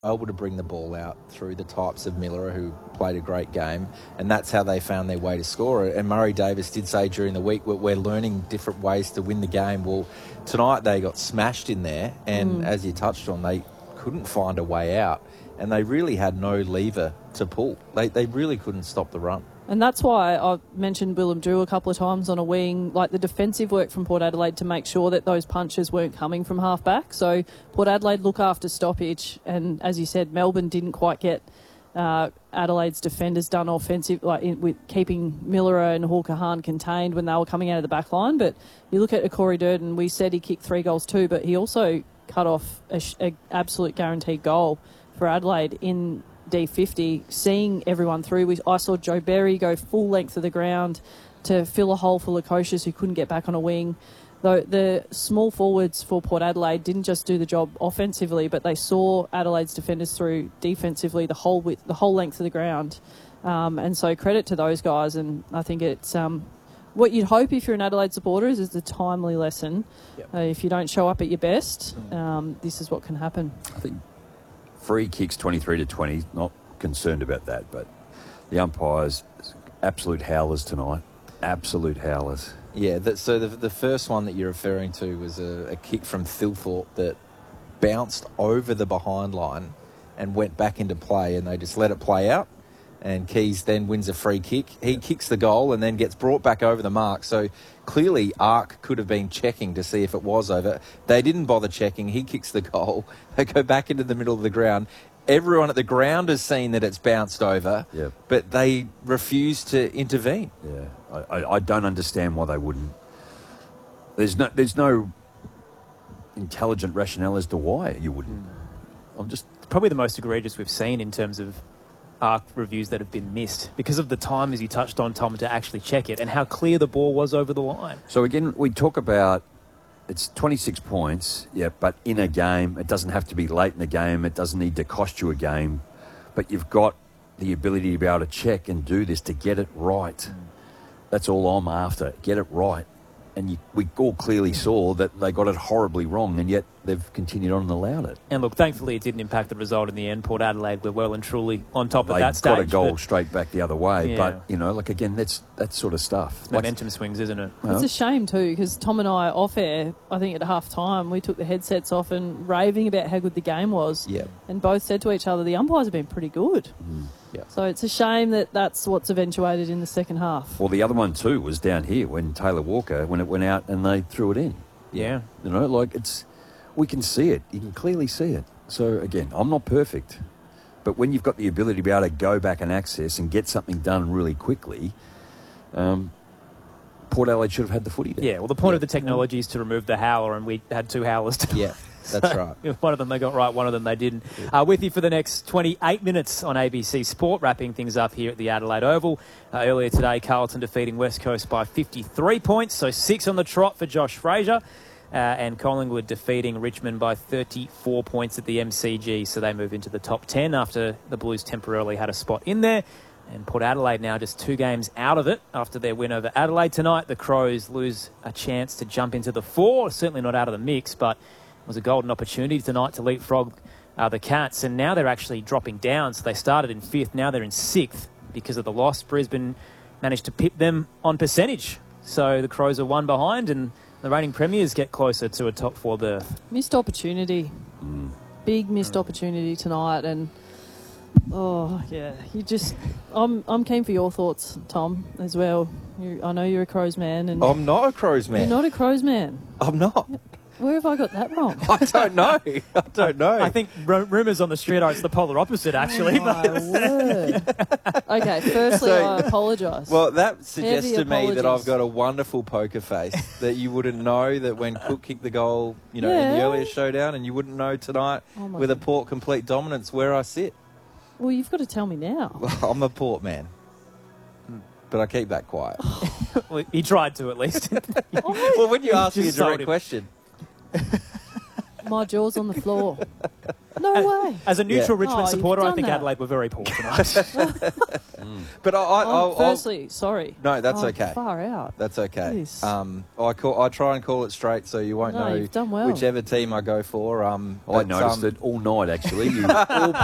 able to bring the ball out through the types of Miller, who played a great game, and that's how they found their way to score it. And Murray Davis did say during the week, we're learning different ways to win the game. Well, tonight they got smashed in there, and as you touched on, they couldn't find a way out, and they really had no lever to pull. They really couldn't stop the run. And that's why I've mentioned Willem Drew a couple of times on a wing, like the defensive work from Port Adelaide to make sure that those punches weren't coming from half-back. So Port Adelaide look after stoppage, and as you said, Melbourne didn't quite get Adelaide's defenders done offensive, with keeping Miller and Hawker Hahn contained when they were coming out of the back line. But you look at Corey Durden, we said he kicked 3 goals too, but he also cut off an absolute guaranteed goal for Adelaide in D50, seeing everyone through. I saw Joe Berry go full length of the ground to fill a hole for Lukosius, who couldn't get back on a wing. Though the small forwards for Port Adelaide didn't just do the job offensively, but they saw Adelaide's defenders through defensively the whole length of the ground. And so credit to those guys. And I think it's what you'd hope if you're an Adelaide supporter is a timely lesson. Yep. If you don't show up at your best, this is what can happen. I think free kicks 23-20, not concerned about that, but the umpires, absolute howlers tonight. Absolute howlers. Yeah, so the first one that you're referring to was a kick from Thilthorpe that bounced over the behind line and went back into play, and they just let it play out. And Keys then wins a free kick. He kicks the goal and then gets brought back over the mark. So clearly Ark could have been checking to see if it was over. They didn't bother checking. He kicks the goal. They go back into the middle of the ground. Everyone at the ground has seen that it's bounced over, but they refuse to intervene. Yeah, I don't understand why they wouldn't. There's no intelligent rationale as to why you wouldn't. I'm just probably the most egregious we've seen in terms of ARC reviews that have been missed because of the time, as you touched on, Tom, to actually check it and how clear the ball was over the line. So again, we talk about it's 26 points, but in a game, it doesn't have to be late in the game. It doesn't need to cost you a game, but you've got the ability to be able to check and do this to get it right. That's all I'm after. Get it right. And we all clearly saw that they got it horribly wrong, and yet they've continued on and allowed it. And look, thankfully it didn't impact the result in the end. Port Adelaide were well and truly on top of that stage. They got a goal straight back the other way. Yeah. But, again, that's that sort of stuff. It's momentum swings, isn't it? It's a shame too, because Tom and I, off air, I think at half-time, we took the headsets off and raving about how good the game was. Yeah. And both said to each other, the umpires have been pretty good. Yeah. So it's a shame that that's what's eventuated in the second half. Well, the other one too was down here when Taylor Walker, when it went out and they threw it in. Yeah. We can see it. You can clearly see it. So, again, I'm not perfect. But when you've got the ability to be able to go back and access and get something done really quickly, Port Adelaide should have had the footy there. Yeah, well, the point of the technology is to remove the howler, and we had 2 howlers tonight. Yeah, that's right. One of them they got right, one of them they didn't. With you for the next 28 minutes on ABC Sport, wrapping things up here at the Adelaide Oval. Earlier today, Carlton defeating West Coast by 53 points, so 6 on the trot for Josh Fraser. And Collingwood defeating Richmond by 34 points at the MCG, so they move into the top 10 after the Blues temporarily had a spot in there. And Port Adelaide now just 2 games out of it after their win over Adelaide tonight. The Crows lose a chance to jump into the 4, certainly not out of the mix, but it was a golden opportunity tonight to leapfrog the Cats. And now they're actually dropping down, so they started in 5th, now they're in 6th because of the loss. Brisbane managed to pip them on percentage. So the Crows are 1 behind, and the reigning premiers get closer to a top 4 berth. Missed opportunity. Big missed opportunity tonight. And, I'm keen for your thoughts, Tom, as well. I know you're a Crows man. And I'm not a Crows man. You're not a Crows man. I'm not. Where have I got that wrong? I don't know. I think rumours on the street are it's the polar opposite, actually. Oh, my word. Okay, firstly, I apologise. Well, that suggests to me apologies. that I've got a wonderful poker face, that you wouldn't know that when Cook kicked the goal, in the earlier showdown, and you wouldn't know tonight with a Port complete dominance where I sit. Well, you've got to tell me now. Well, I'm a Port man, but I keep that quiet. Well, he tried to, at least. Well, when you ask me a direct question... My jaw's on the floor. No way. As a neutral Yeah. Richmond Oh, you've supporter, I done think that. Adelaide were very poor tonight. But Firstly, sorry. No, that's Oh, okay. Far out. That's okay. Yes. I try and call it straight, so you won't No, know you've done well. whichever team I go for. I noticed it all night, actually. You all